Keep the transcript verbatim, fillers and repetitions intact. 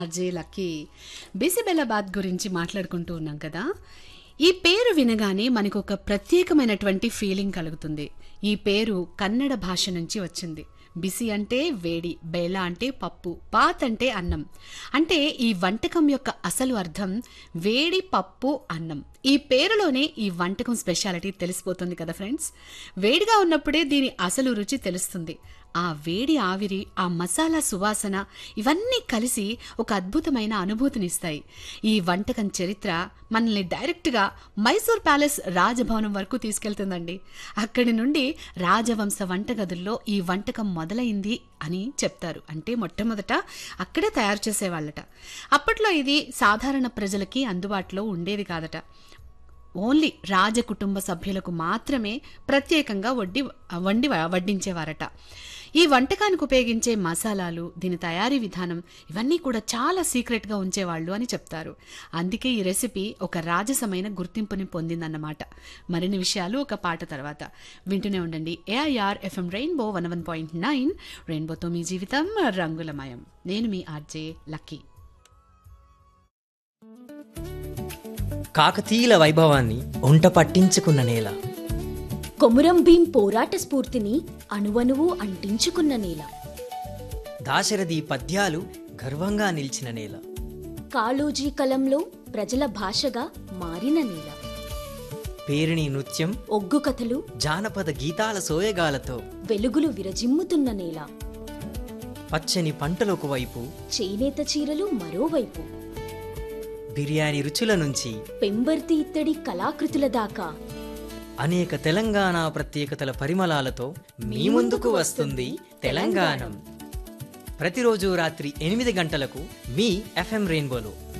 Ajay lucky బిసిబెల్లాబాద్ గురించి మాట్లాడుకుంటూ ఉన్నాం కదా. ఈ పేరు వినగానే మనకు ఒక ప్రత్యేకమైనటువంటి ఫీలింగ్ కలుగుతుంది. ఈ పేరు కన్నడ భాష నుంచి వచ్చింది. బిసి అంటే వేడి, బేలా అంటే పప్పు, పాత్ అంటే అన్నం. అంటే ఈ వంటకం యొక్క అసలు అర్థం వేడి పప్పు అన్నం. ఈ పేరులోనే ఈ వంటకం స్పెషాలిటీ తెలిసిపోతుంది కదా ఫ్రెండ్స్. వేడిగా ఉన్నప్పుడే దీని అసలు రుచి తెలుస్తుంది. ఆ వేడి ఆవిరి, ఆ మసాలా సువాసన ఇవన్నీ కలిసి ఒక అద్భుతమైన అనుభూతినిస్తాయి. ఈ వంటకం చరిత్ర మనల్ని డైరెక్ట్గా మైసూర్ ప్యాలెస్ రాజభవనం వరకు తీసుకెళ్తుందండి. అక్కడి నుండి రాజవంశ వంటగదుల్లో ఈ వంటకం మొదలైంది అని చెప్తారు. అంటే మొట్టమొదట అక్కడే తయారు చేసేవాళ్ళట. అప్పట్లో ఇది సాధారణ ప్రజలకి అందుబాటులో ఉండేది కాదట. ఓన్లీ రాజ కుటుంబ సభ్యులకు మాత్రమే ప్రత్యేకంగా వడ్డి వండి వడ్డించేవారట. ఈ వంటకానికి ఉపయోగించే మసాలాలు, దీని తయారీ విధానం ఇవన్నీ కూడా చాలా సీక్రెట్గా ఉంచేవాళ్ళు అని చెప్తారు. అందుకే ఈ రెసిపీ ఒక రాజసమైన గుర్తింపుని పొందిందన్నమాట. మరిన్ని విషయాలు ఒక పాట తర్వాత వింటూనే ఉండండి. AIR FM rainbow one one point nine. రెయిన్బోతో మీ జీవితం రంగులమయం. నేను మీ ఆర్జే లక్కీ. కాకతీయుల వైభవాన్ని ఒంట పట్టించుకున్న నేల, కొమురం భీం పోరాట స్ఫూర్తిని అణువణువు అంటించుకున్న నేల, దాశరథి పద్యాలు గర్వంగా నిలిచిన నేల, కాళోజీ కలంలో ప్రజల భాషగా మారిన నేల, పేరిణి నృత్యం, ఒగ్గు కథలు, జానపద గీతాల సోయగాలతో వెలుగులు విరజిమ్ముతున్న నేల, పచ్చని పంటలకు వైపు, చేనేత చీరలు మరోవైపు, బిర్యానీ రుచుల నుంచి పెంబర్తి ఇత్తడి కళాకృతుల దాకా అనేక తెలంగాణ ప్రత్యేకతల పరిమళాలతో మీ ముందుకు వస్తుంది తెలంగాణం. ప్రతిరోజు రాత్రి ఎనిమిది గంటలకు మీ ఎఫ్ఎం రెయిన్బోలో.